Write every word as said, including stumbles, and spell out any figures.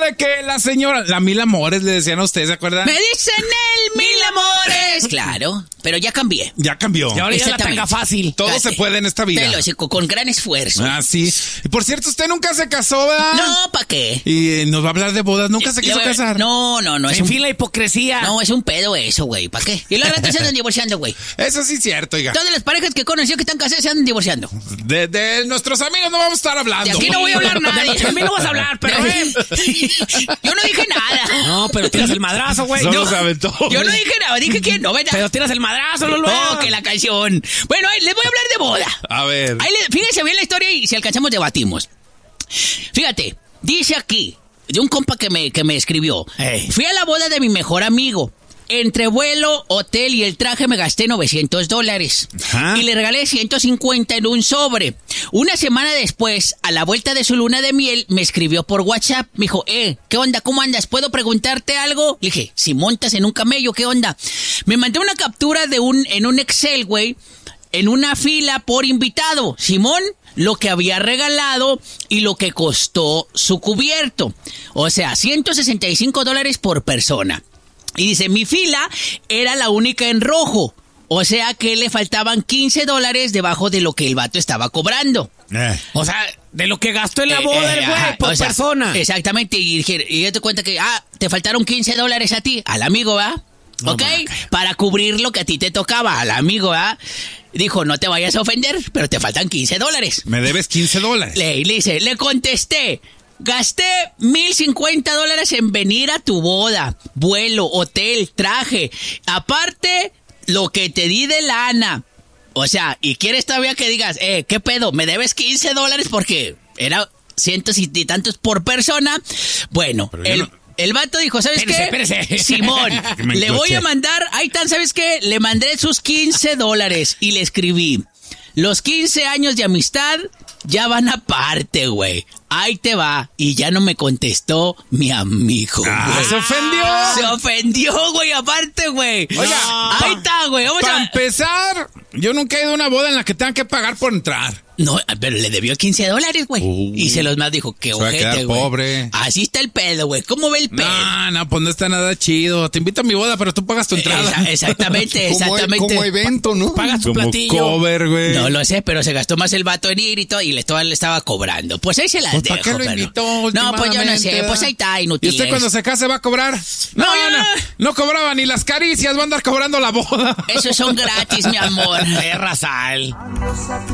de que la señora, la Mil Amores, le decían a usted, ¿se acuerdan? Me dicen el Mil Amores. Claro, pero ya cambié. Ya cambió. Y ahora ya la tenga fácil. Todo Casi. se puede en esta vida. Te lo digo, con gran esfuerzo. Ah, sí. Y por cierto, usted nunca se casó, ¿verdad? No, ¿para qué? Y eh, nos va a hablar de bodas, nunca se quiso Le- casar. No, no, no. Es En un, fin, la hipocresía. no, es un pedo eso, güey. ¿Para qué? Y los ratos se andan divorciando, güey. Eso sí es cierto, oiga. Todas las parejas que conocí que están casadas se andan divorciando. De, de nuestros amigos no vamos a estar hablando. De aquí no voy a hablar nada. De mí no vas a hablar, pero eh. Yo no dije nada. No, pero tiras el madrazo, güey. Solo No, se aventó. Yo no dije nada, dije que no, ¿verdad? pero tiras el madrazo, Lolo. No, que la canción. Bueno, ahí les voy a hablar de boda. A ver. Ahí le, fíjense bien la historia y si alcanzamos debatimos. Fíjate, dice aquí, de un compa que me, que me escribió. Ey. Fui a la boda de mi mejor amigo. Entre vuelo, hotel y el traje me gasté novecientos dólares. Ajá. Y le regalé ciento cincuenta en un sobre. Una semana después, a la vuelta de su luna de miel, me escribió por WhatsApp. Me dijo, eh, ¿qué onda? ¿Cómo andas? ¿Puedo preguntarte algo? Le dije, si montas en un camello, ¿qué onda? Me mandé una captura de un, en un Excel, güey, en una fila por invitado. Simón, lo que había regalado y lo que costó su cubierto. O sea, ciento sesenta y cinco dólares por persona. Y dice, mi fila era la única en rojo. O sea que le faltaban quince dólares debajo de lo que el vato estaba cobrando. Eh. O sea, de lo que gastó en la Eh, boda eh, el güey ajá, por o sea, persona. Exactamente. Y dije, y yo te cuenta que, ah, te faltaron quince dólares a ti, al amigo, ¿verdad? No, ¿Ok? maca. Para cubrir lo que a ti te tocaba, al amigo, ¿verdad? Dijo, no te vayas a ofender, pero te faltan quince dólares. Me debes quince dólares. Le, le dice, le contesté, gasté mil cincuenta dólares en venir a tu boda, vuelo, hotel, traje, aparte lo que te di de lana. O sea, y quieres todavía que digas, eh, ¿qué pedo? ¿Me debes quince dólares? Porque era cientos y tantos por persona. Bueno, Pero yo el... no- El vato dijo, ¿sabes Espérese, qué? espérese. Simón, Que me le voy encloché. a mandar, ahí están, ¿sabes qué? Le mandé sus quince dólares y le escribí, los quince años de amistad ya van aparte, güey. Ahí te va. Y ya no me contestó mi amigo, Ah, güey. se ofendió. Se ofendió, güey, aparte, güey. Oiga, ahí está, güey. Vamos Para a... empezar, yo nunca he ido a una boda en la que tengan que pagar por entrar. No, pero le debió quince dólares, güey. Uh. y se los más dijo, qué Se va a ojete, quedar güey. pobre. Así está el pedo, güey. ¿Cómo ve el pedo? No, no, pues no está nada chido. Te invito a mi boda, pero tú pagas tu entrada. Esa- exactamente, Como, exactamente. como evento, ¿no? Pagas tu Como platillo. cover, güey. No lo sé, pero se gastó más el vato en ir y todo, y le, todo le estaba cobrando. Pues ahí se las Pues, dejo, ¿para qué lo pero- invitó No, pues yo no sé, últimamente, pues ahí está, inútil. ¿Y usted cuando se case va a cobrar? No, No, yo no, no. no cobraba ni las caricias, va a andar cobrando la boda. Esos son gratis, mi amor. Es rasal.